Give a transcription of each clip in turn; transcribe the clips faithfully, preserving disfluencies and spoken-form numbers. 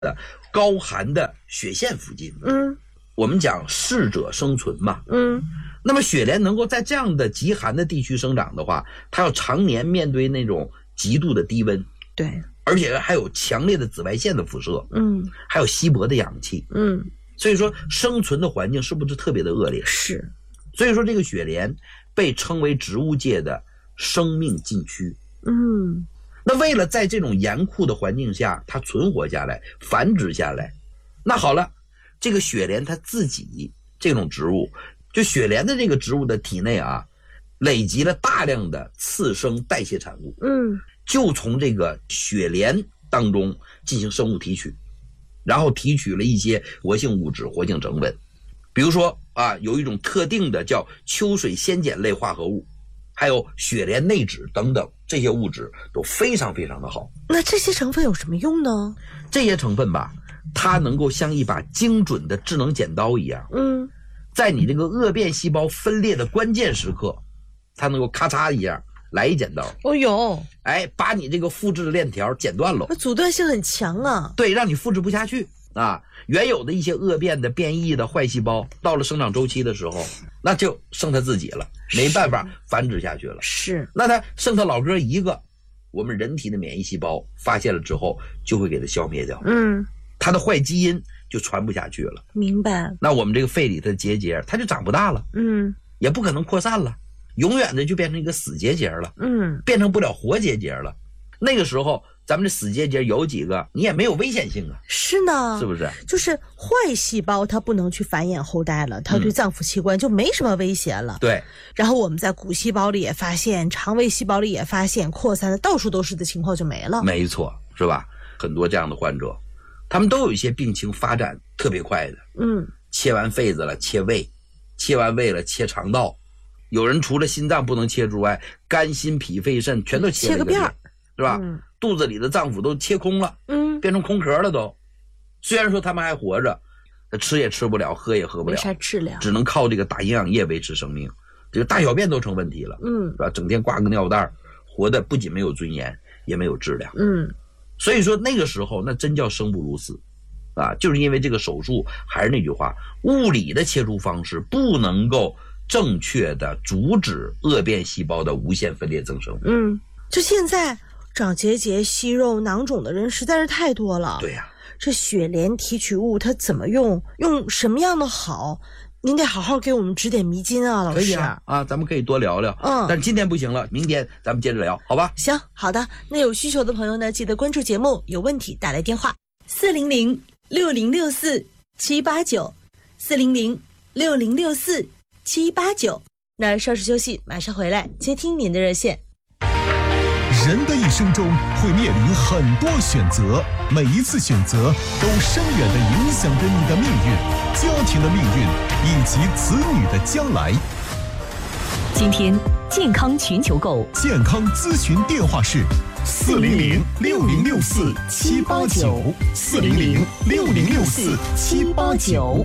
的高寒的血线附近。 嗯， 我们讲适者生存嘛。 嗯， 那么雪莲能够在这样的极寒的地区生长的话，它要常年面对那种极度的低温， 对， 而且还有强烈的紫外线的辐射， 嗯， 还有稀薄的氧气， 嗯， 所以说生存的环境是不是特别的恶劣？ 是。 所以说这个雪莲被称为植物界的生命禁区。 嗯， 那为了在这种严酷的环境下它存活下来繁殖下来，那好了，这个雪莲它自己这种植物，就雪莲的这个植物的体内啊，累积了大量的次生代谢产物， 嗯， 就从这个雪莲当中进行生物提取，然后提取了一些活性物质、活性成分，比如说啊，有一种特定的叫秋水仙碱类化合物，还有雪莲内酯等等，这些物质都非常非常的好。 那这些成分有什么用呢？ 这些成分吧，它能够像一把精准的智能剪刀一样， 嗯， 在你这个恶变细胞分裂的关键时刻，它能够咔嚓一样来一剪刀， 哦哟， 哎，把你这个复制的链条剪断了， 阻断性很强啊。 对，让你复制不下去啊。原有的一些恶变的变异的坏细胞，到了生长周期的时候，那就剩它自己了，没办法繁殖下去了。 是， 那它剩它老哥一个，我们人体的免疫细胞发现了之后，就会给它消灭掉。 嗯， 它的坏基因就传不下去了。 明白。 那我们这个肺里的结节，它就长不大了， 嗯， 也不可能扩散了，永远的就变成一个死结节了， 嗯， 变成不了活结节了。那个时候咱们这死结节有几个，你也没有危险性啊。 是呢， 是不是？ 就是坏细胞它不能去繁衍后代了，它对脏腑器官就没什么威胁了。 对。 然后我们在骨细胞里也发现，肠胃细胞里也发现，扩散的到处都是的情况就没了。 没错，是吧？很多这样的患者，他们都有一些病情发展特别快的。 嗯， 切完肺子了切胃，切完胃了切肠道，有人除了心脏不能切之外，肝心脾肺肾全都切了一个遍，是吧？嗯，肚子里的脏腑都切空了，嗯，变成空壳了都。虽然说他们还活着，吃也吃不了，喝也喝不了， 没啥质量， 只能靠这个打营养液维持生命。这个大小便都成问题了，嗯，是吧？整天挂个尿袋，活的不仅没有尊严，也没有质量，嗯。所以说那个时候那真叫生不如死，啊，就是因为这个手术，还是那句话，物理的切除方式不能够正确的阻止恶变细胞的无限分裂增生。 嗯，就现在长结节、息肉、囊肿的人实在是太多了。 对呀、啊， 这雪莲提取物它怎么用？用什么样的好？您得好好给我们指点迷津啊，老师。 可以啊，啊，咱们可以多聊聊。 嗯， 但今天不行了，明天咱们接着聊，好吧？ 行，好的。那有需求的朋友呢，记得关注节目，有问题打来电话四零零六零六四七八九四零零六零六四七八九。那稍事休息，马上回来接听您的热线。 人的一生中会面临很多选择，每一次选择都深远地影响着你的命运、家庭的命运以及子女的将来。 今天健康全球购健康咨询电话是四零零六零六四七八九四零零六零六四七八九。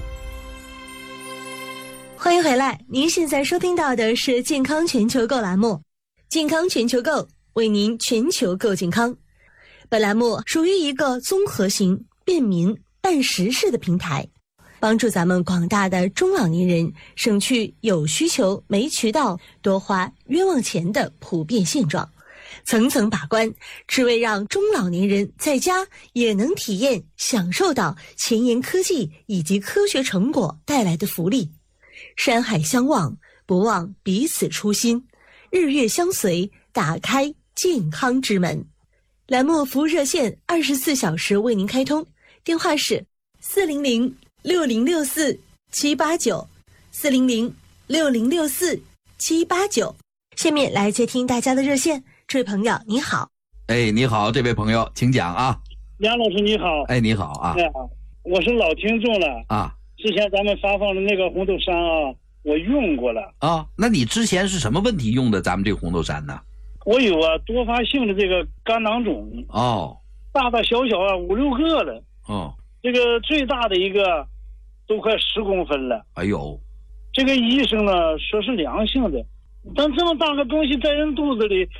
欢迎回来，您现在收听到的是健康全球购栏目，健康全球购为您全球购健康。本栏目属于一个综合型、便民、办实事的平台，帮助咱们广大的中老年人省去有需求没渠道、多花冤枉钱的普遍现状，层层把关，只为让中老年人在家也能体验享受到前沿科技以及科学成果带来的福利。山海相望，不忘彼此初心，日月相随，打开健康之门。栏目服务热线二十四小时为您开通，电话是四零零六零六四七八九四零零六零六四七八九。下面来接听大家的热线，这位朋友你好。 哎，你好，这位朋友，请讲啊。 梁老师你好。 哎，你好啊。 哎，我是老听众了啊。 之前咱们发放的那个红豆杉啊，我用过了啊。那你之前是什么问题用的咱们这个红豆杉呢？ 我有啊，多发性的这个肝囊肿哦， 大大小小啊五六个了哦， 这个最大的一个都快十公分了。 哎呦， 这个医生呢说是良性的，但这么大个东西在人肚子里，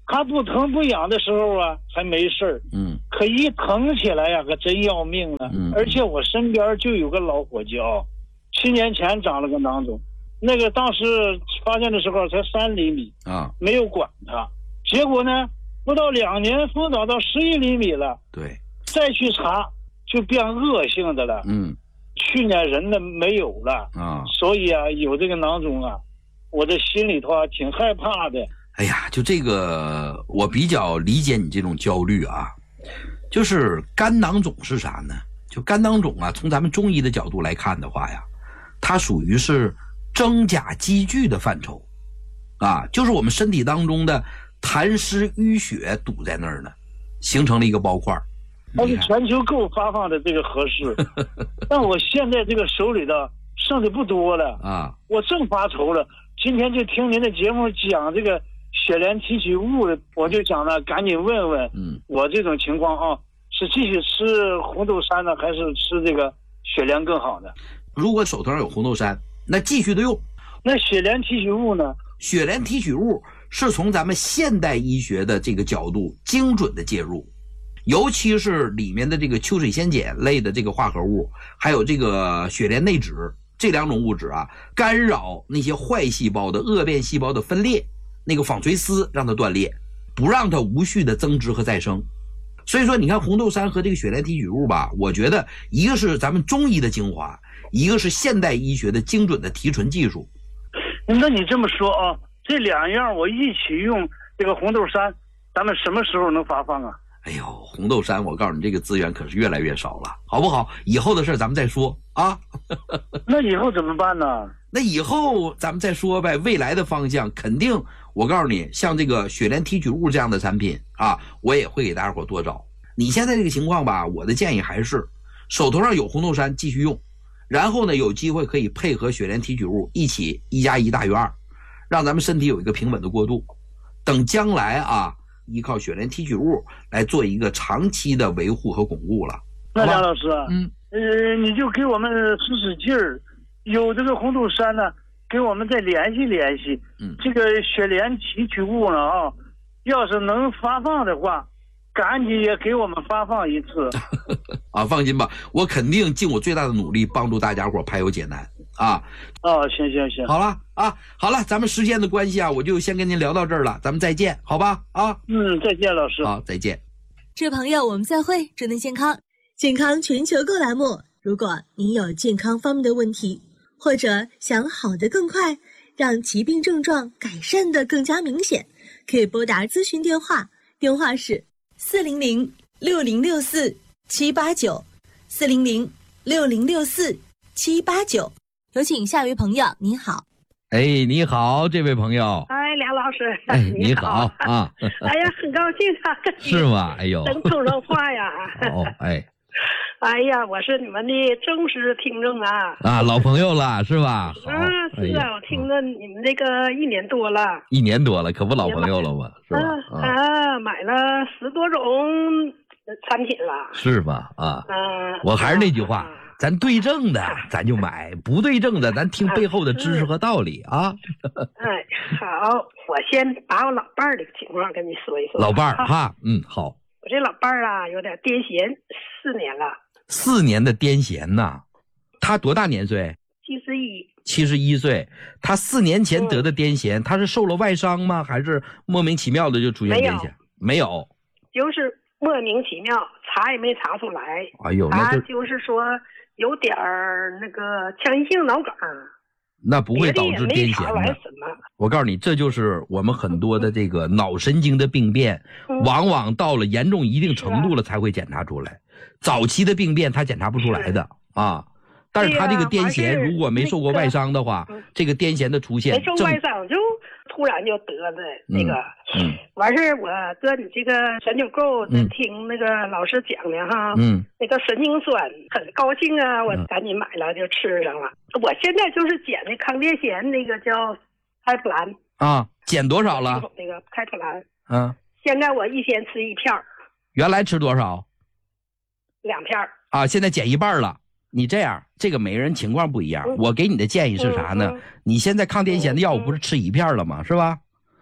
它不疼不痒的时候啊还没事儿， 嗯， 可一疼起来呀可真要命了。 嗯， 而且我身边就有个老伙计啊，七年前长了个囊肿，那个当时发现的时候才三厘米啊， 没有管它，结果呢不到两年疯长到十一厘米了， 对， 再去查就变恶性的了。 嗯， 去年人呢没有了啊， 所以啊有这个囊肿啊，我这心里头啊挺害怕的。 哎呀，就这个我比较理解你这种焦虑啊，就是肝囊肿是啥呢？就肝囊肿啊，从咱们中医的角度来看的话呀，它属于是真假积聚的范畴啊，就是我们身体当中的痰湿淤血堵在那儿呢，形成了一个包块。 它是全球购发放的这个合适，但我现在这个手里的剩的不多了啊，我正发愁了。今天就听您的节目讲这个血联提取物的，我就想呢，赶紧问问，嗯，我这种情况啊，是继续吃红豆杉呢，还是吃这个血联更好呢？ 如果手头上有红豆杉，那继续的用。 那血联提取物呢？ 血联提取物是从咱们现代医学的这个角度精准的介入，尤其是里面的这个秋水仙碱类的这个化合物，还有这个血联内酯这两种物质啊，干扰那些坏细胞的恶变细胞的分裂，那个纺锤丝让它断裂，不让它无序的增殖和再生。所以说你看红豆杉和这个血联提取物吧，我觉得一个是咱们中医的精华，一个是现代医学的精准的提纯技术。 那你这么说啊，这两样我一起用这个红豆杉，咱们什么时候能发放啊？ 哎呦，红豆杉，我告诉你，这个资源可是越来越少了，好不好？以后的事咱们再说啊。 那以后怎么办呢？ 那以后咱们再说呗。未来的方向肯定，我告诉你，像这个血联提取物这样的产品啊，我也会给大家伙多找。你现在这个情况吧，我的建议还是手头上有红豆杉继续用，然后呢，有机会可以配合血联提取物一起一加一大于二，让咱们身体有一个平稳的过渡。等将来啊，依靠血联提取物来做一个长期的维护和巩固了。 那梁老师， 嗯， 呃，你就给我们使使劲儿，有这个红豆杉呢，给我们再联系联系。嗯，这个血联提取物呢啊，要是能发放的话，赶紧也给我们发放一次。 啊，放心吧，我肯定尽我最大的努力帮助大家伙排忧解难啊。 哦，行行行， 好了啊，好了，咱们时间的关系啊，我就先跟您聊到这儿了，咱们再见，好吧？啊， 嗯，再见，老师。 好，再见。 这位朋友，我们再会，祝您健康。健康全球购栏目，如果您有健康方面的问题，或者想好得更快，让疾病症状改善得更加明显，可以拨打咨询电话，电话是四零零六零六四七八九，四零零六零六四七八九。有请下一位朋友，您好。 哎，你好，这位朋友。 哎，梁老师， 哎，你好啊！ 哎呀，很高兴啊， 是吗？哎呦， 能说上话呀！ 哦，哎， 哎呀，我是你们的忠实听众啊！ 啊，老朋友了，是吧？好啊，是啊，哎、我听了你们这个一年多了， 一年多了，可不老朋友了吗？是吧？ 啊，啊买了十多种产品了， 是吧？啊， 嗯， 我还是那句话。啊咱对症的咱就买，不对症的咱听背后的知识和道理啊。 哎，好，我先把我老伴儿的情况跟你说一说。 老伴儿哈，嗯，好。 我这老伴儿啊，有点癫痫，四年了。 四年的癫痫呐，他多大年岁？ 七十一。 七十一岁，他四年前得的癫痫，嗯、他是受了外伤吗？还是莫名其妙的就出现癫痫？没有，没有， 就是莫名其妙，查也没查出来。 哎呦，那就他就是说。有点儿那个腔性脑梗， 那不会导致癫痫的。我告诉你，这就是我们很多的这个脑神经的病变，嗯、往往到了严重一定程度了才会检查出来。早期的病变他检查不出来的啊。但是他这个癫痫如果没受过外伤的话， 那个、 这个癫痫的出现， 没受外伤就突然就得的那个。嗯。嗯完事我搁你这个全球购听那个老师讲的哈，嗯，那个神经酸很高兴啊，我赶紧买了就吃上了。嗯、我现在就是减的抗癫痫那个叫开普兰啊，减多少了？ 那个开普兰， 嗯， 现在我一天吃一片， 原来吃多少？ 两片啊，现在减一半了。你这样，这个每个人情况不一样，嗯、我给你的建议是啥呢？嗯嗯、你现在抗癫痫的药物不是吃一片了吗？是吧？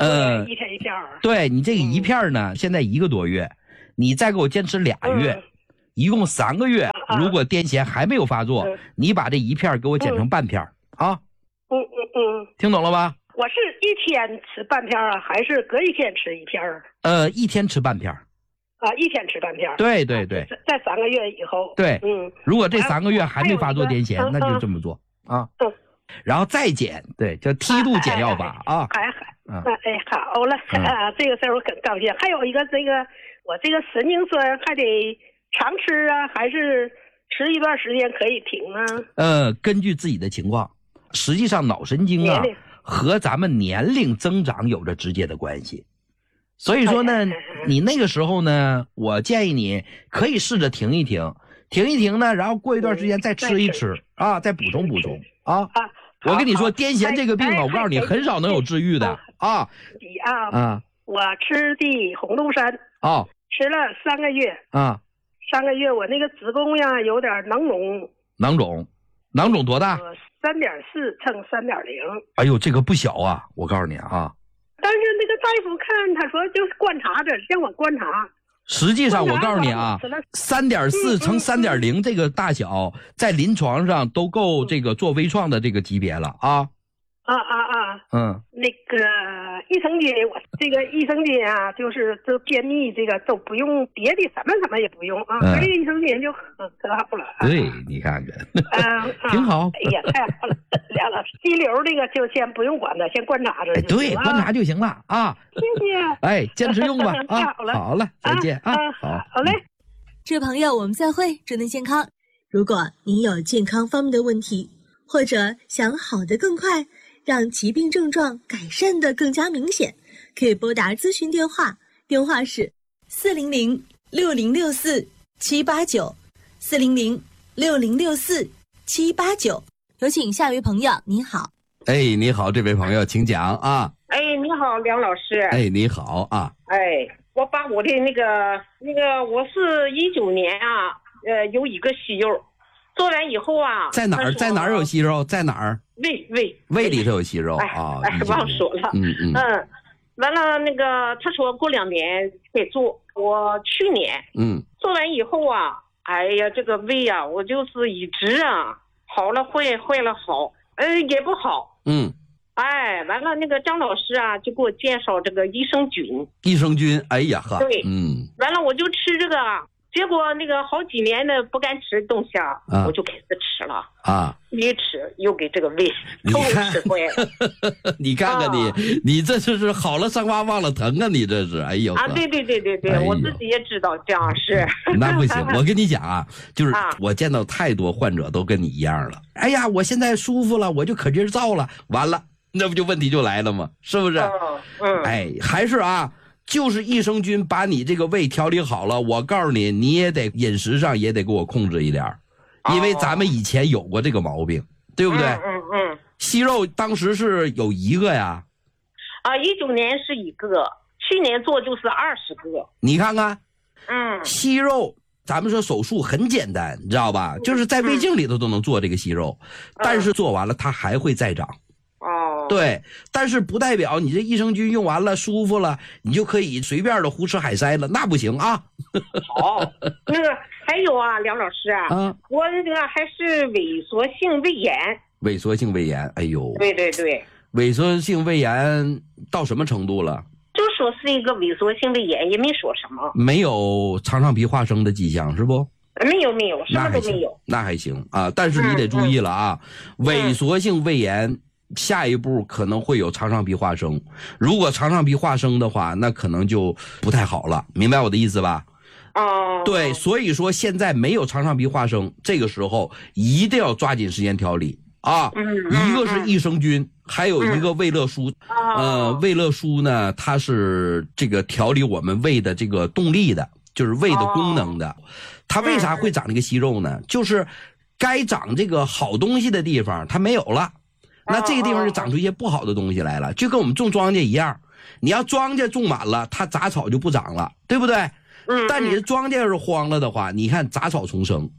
呃， 一天一片。 对，你这个一片呢，嗯、现在一个多月，你再给我坚持俩月，嗯、一共三个月。啊、如果癫痫还没有发作，嗯、你把这一片给我剪成半片、嗯、啊。 嗯嗯嗯， 听懂了吧？ 我是一天吃半片啊，还是隔一天吃一片？ 呃，一天吃半片。 啊，一天吃半片。 对对对， 在三个月以后。 对，嗯，如果这三个月还没发作癫痫，那就这么做啊。嗯。然后再减，对，叫梯度减药法啊。 还还，哎，好了，啊，这个事儿我很高兴。还有一个，这个我这个神经酸还得常吃啊，还是吃一段时间可以停啊？ 呃，根据自己的情况，实际上脑神经啊和咱们年龄增长有着直接的关系。所以说呢，你那个时候呢，我建议你可以试着停一停，停一停呢，然后过一段时间再吃一吃啊，再补充补充啊。我跟你说，癫痫这个病啊，我告诉你，很少能有治愈的啊。 啊啊！我吃的红豆杉啊， 吃了三个月啊， 三个月我那个子宫呀有点囊肿。 囊肿，囊肿多大？ 三点四乘三点零。 哎呦，这个不小啊！我告诉你啊。 但是那个大夫看，他说就是观察着，让我观察。 实际上，我告诉你啊，三点四乘三点零这个大小，在临床上都够这个做微创的这个级别了啊。 啊啊啊！ 嗯， 那个益生菌，我这个益生菌啊，就是就便秘这个都不用别的什么什么也不用啊，这个益生菌就可可好了。 对，你看看， 嗯， 挺好。 哎呀，太好了，梁老师，肌瘤这个就先不用管它，先观察着。 对，观察就行了啊。 谢谢。 哎，坚持用吧啊。好了， 好了，再见啊。 好，好嘞。 这位朋友，我们再会，祝您健康。如果您有健康方面的问题，或者想好得更快，让疾病症状改善的更加明显，可以拨打咨询电话，电话是四零零六零六四七八九，四零零六零六四七八九。有请下一位朋友，你好。 哎，你好，这位朋友，请讲啊。 哎，你好，梁老师。 哎，你好啊。 哎，我把我的那个那个，我是一九年啊，呃，有一个息肉，做完以后啊， 在哪儿？在哪儿有息肉？在哪儿？ 胃胃胃里头有息肉啊！ 哎，忘说了。 嗯嗯嗯，完了那个他说过两年得做，我去年嗯做完以后啊，哎呀，这个胃啊，我就是一直啊好了坏，坏了好，呃也不好。 嗯， 哎，完了那个张老师啊就给我介绍这个益生菌。 益生菌，哎呀呵， 对， 嗯， 完了我就吃这个。结果那个好几年的不敢吃的东西啊，啊我就开始吃了啊， 一吃又给这个胃都吃坏了。 你看看你，啊、你这就是好了伤疤忘了疼啊！你这是，哎呦啊，对对对对对，哎、我自己也知道这样是。 那不行，我跟你讲啊，就是我见到太多患者都跟你一样了。哎呀，我现在舒服了，我就可劲儿造了，完了，那不就问题就来了吗？是不是？ 嗯，嗯哎，还是啊。就是益生菌把你这个胃调理好了，我告诉你，你也得饮食上也得给我控制一点，因为咱们以前有过这个毛病，对不对？ 嗯嗯嗯。 息肉当时是有一个呀。 啊，一九年是一个，去年做就是二十个。 你看看， 嗯， 息肉，咱们说手术很简单，你知道吧？就是在胃镜里头都能做这个息肉，嗯、但是做完了它还会再长。 哦， 对，但是不代表你这益生菌用完了舒服了，你就可以随便的胡吃海塞了，那不行啊。 好，那个还有啊，梁老师啊， 啊我那个还是萎缩性胃炎。 萎缩性胃炎，哎呦， 对对对， 萎缩性胃炎到什么程度了？ 就说是一个萎缩性胃炎，也没说什么。 没有肠上皮化生的迹象是不？ 没有没有，什么都没有。 那还行啊，但是你得注意了啊，嗯嗯、萎缩性胃炎。下一步可能会有肠上皮化生，如果肠上皮化生的话，那可能就不太好了，明白我的意思吧？ 哦， 对，所以说现在没有肠上皮化生，这个时候一定要抓紧时间调理啊。 嗯， 一个是益生菌，还有一个胃乐舒。呃，胃乐舒呢，它是这个调理我们胃的这个动力的，就是胃的功能的。它为啥会长这个息肉呢？就是该长这个好东西的地方它没有了。那这个地方就长出一些不好的东西来了，就跟我们种庄稼一样，你要庄稼种满了，它杂草就不长了，对不对？ 嗯。 但你的庄稼要是荒了的话，你看杂草丛生，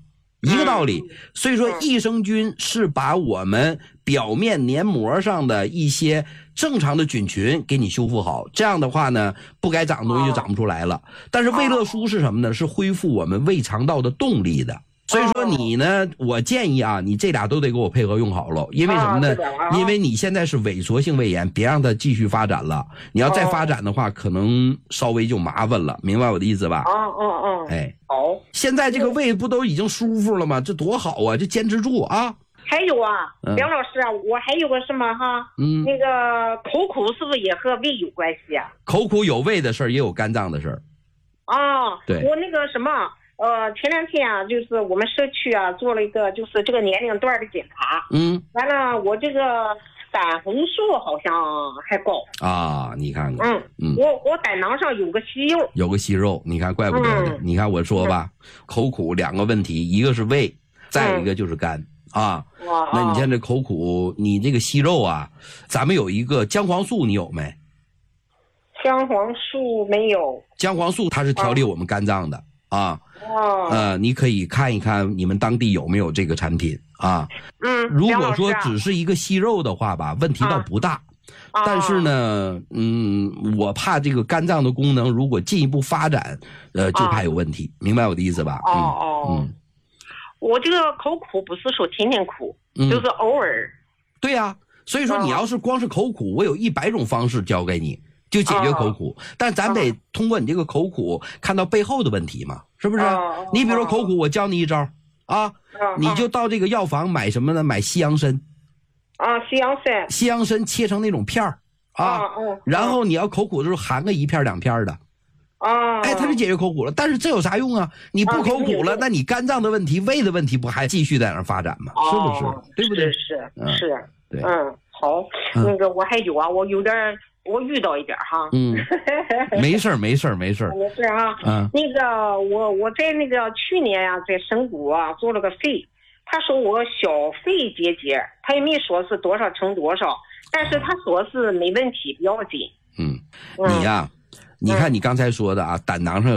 一个道理。所以说益生菌是把我们表面黏膜上的一些正常的菌群给你修复好，这样的话呢，不该长的东西就长不出来了。但是胃乐舒是什么呢？是恢复我们胃肠道的动力的。所以说你呢，我建议啊，你这俩都得给我配合用好了。因为什么呢？因为你现在是萎缩性胃炎，别让它继续发展了。你要再发展的话，可能稍微就麻烦了，明白我的意思吧？ 哦哦哦， 哎， 好。 现在这个胃不都已经舒服了吗？这多好啊！就坚持住啊。 还有啊，梁老师啊，我还有个什么哈，嗯，那个口苦是不是也和胃有关系啊？ 口苦有胃的事儿，也有肝脏的事儿。 哦， 对， 我那个什么。呃，前两天啊，就是我们社区啊做了一个就是这个年龄段的检查，嗯，完了我这个胆红素好像还高啊，你看看， 嗯嗯，我我胆囊上有个息肉， 有个息肉，你看怪不得的，嗯、你看我说吧，嗯、口苦两个问题，一个是胃，再一个就是肝、嗯、啊，那你现在口苦，你这个息肉啊，咱们有一个姜黄素，你有没？ 姜黄素没有， 姜黄素它是调理我们肝脏的。啊啊， 哦， 呃，你可以看一看你们当地有没有这个产品啊。嗯，如果说只是一个息肉的话吧，问题倒不大。啊、但是呢，嗯，我怕这个肝脏的功能如果进一步发展，呃，就怕有问题，啊、明白我的意思吧？ 哦哦，嗯，我这个口苦不是说天天苦，嗯、就是偶尔。 对呀、啊，所以说你要是光是口苦，我有一百种方式教给你。就解决口苦，哦、但咱得通过你这个口苦看到背后的问题嘛，是不是？哦、你比如说口苦，我教你一招啊，哦、你就到这个药房买什么呢？买西洋参啊，西洋参， 西洋参切成那种片儿啊，哦、然后你要口苦的时候含个一片两片的。 啊， 哎，它就解决口苦了。但是这有啥用啊？你不口苦了，那你肝脏的问题、胃的问题不还继续在那儿发展吗？ 哦、 是不是？对不对？ 是是是，对，嗯，好，那个我还有啊，我有点。我遇到一点哈， 嗯，没事儿，没事儿，没事儿， 没事啊。嗯，那个我我在那个去年呀、啊，在省谷啊做了个肺，他说我小肺结节，他也没说是多少乘多少，但是他说是没问题，不要紧。 嗯，你呀、啊，嗯、你看你刚才说的啊，胆囊上有